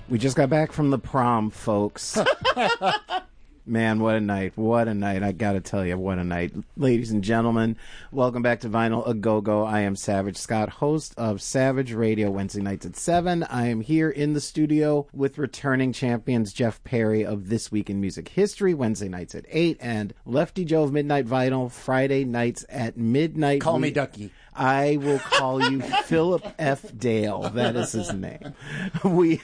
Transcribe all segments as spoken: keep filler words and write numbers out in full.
We just got back from the prom, folks. Man, what a night. What a night. I gotta tell you, what a night. Ladies and gentlemen, welcome back to Vinyl A Go-Go. I am Savage Scott, host of Savage Radio, Wednesday nights at seven. I am here in the studio with returning champions Jeff Perry of This Week in Music History, Wednesday nights at eight, and Lefty Joe of Midnight Vinyl, Friday nights at midnight. Call we- me Ducky. I will call you Philip F. Dale. That is his name. We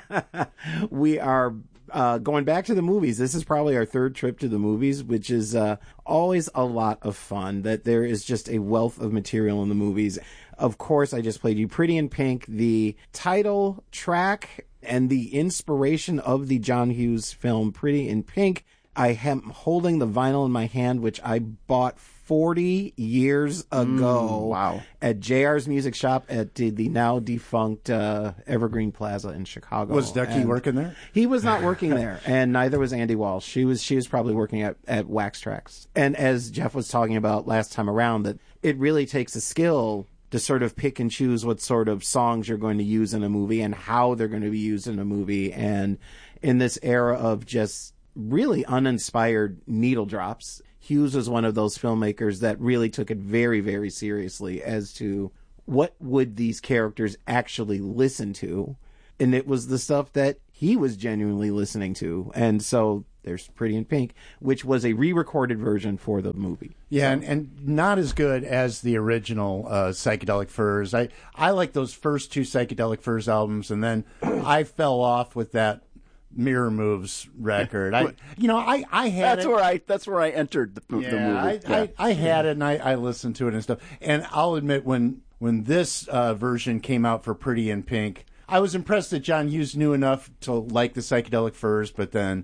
we are uh, going back to the movies. This is probably our third trip to the movies, which is uh, always a lot of fun. That there is just a wealth of material in the movies. Of course, I just played you Pretty in Pink, the title track and the inspiration of the John Hughes film Pretty in Pink. I am holding the vinyl in my hand, which I bought forty years ago. Mm, wow. At J R's Music Shop at the, the now defunct uh, Evergreen Plaza in Chicago. Was Ducky And working there? He was not working there, and neither was Andy Walsh. She was she was probably working at, at Wax Trax. And as Jeff was talking about last time around, that it really takes a skill to sort of pick and choose what sort of songs you're going to use in a movie and how they're going to be used in a movie. And in this era of just really uninspired needle drops, Hughes was one of those filmmakers that really took it very, very seriously as to what would these characters actually listen to. And it was the stuff that he was genuinely listening to. And so there's Pretty in Pink, which was a re-recorded version for the movie. Yeah, and, and not as good as the original uh, Psychedelic Furs. I, I like those first two Psychedelic Furs albums, and then I fell off with that Mirror Moves record. I, you know, I, I had that's it. where I that's where I entered the, yeah, the movie. I, yeah. I, I had it, and I, I listened to it and stuff. And I'll admit, when when this uh, version came out for Pretty in Pink, I was impressed that John Hughes knew enough to like the Psychedelic Furs, but then